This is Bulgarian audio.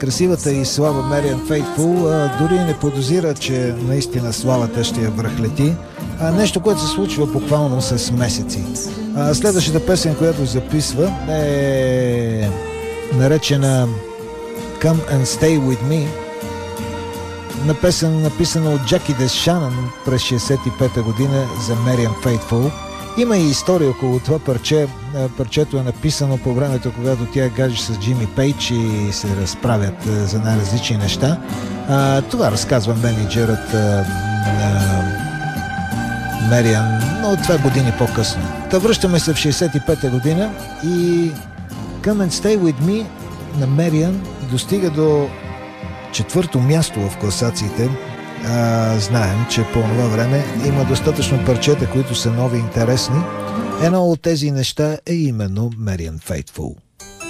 красивата и слаба Мариан Фейтфул дори не подозира, че наистина славата ще я връхлети. Нещо, което се случва буквално с месеци. Следващата песен, която записва, е наречена Come and Stay With Me. На песен, написана от Джаки Дешанън през 65-та година за Мариан Фейтфул. Има и история около това парче. Парчето е написано по времето, когато тя гадже с Джимми Пейдж и се разправят за най-различни неща. Това разказва менеджерът на Мариан, но 2 години по-късно. Та връщаме се в 65-та година и Come and Stay With Me на Мариан достига до 4-то място в класациите. Знаем, че по това време има достатъчно парчета, които са нови и интересни. Едно от тези неща е именно Мариан Фейтфул.